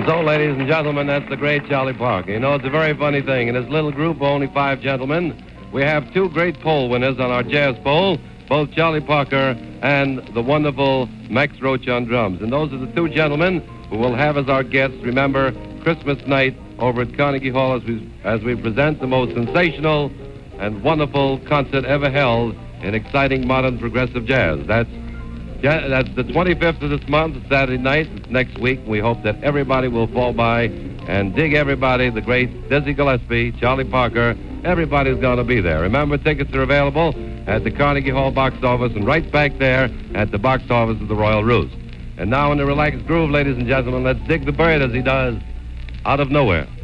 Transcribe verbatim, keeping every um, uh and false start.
And so, ladies and gentlemen, that's the great Charlie Parker. You know, it's a very funny thing. In this little group of only five gentlemen, we have two great poll winners on our jazz poll, both Charlie Parker and the wonderful Max Roach on drums. And those are the two gentlemen who will have as our guests, remember, Christmas night over at Carnegie Hall as we, as we present the most sensational and wonderful concert ever held in exciting modern progressive jazz. That's Yeah, that's the twenty-fifth of this month, Saturday night. It's next week. We hope that everybody will fall by and dig everybody, the great Dizzy Gillespie, Charlie Parker. Everybody's going to be there. Remember, tickets are available at the Carnegie Hall box office and right back there at the box office of the Royal Roost. And now in the relaxed groove, ladies and gentlemen, let's dig the bird as he does out of nowhere.